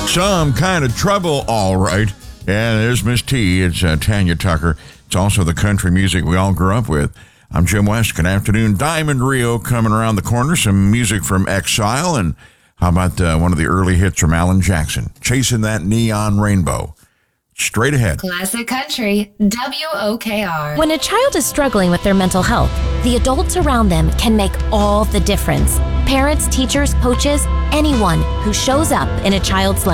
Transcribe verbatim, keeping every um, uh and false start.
Some kind of trouble, all right. Yeah, there's Miss T. It's uh, Tanya Tucker. It's also the country music we all grew up with. I'm Jim West. Good afternoon. Diamond Rio coming around the corner. Some music from Exile. And how about uh, one of the early hits from Alan Jackson? Chasing That Neon Rainbow. Straight ahead. Classic Country, W O K R. When a child is struggling with their mental health, the adults around them can make all the difference. Parents, teachers, coaches, anyone who shows up in a child's life.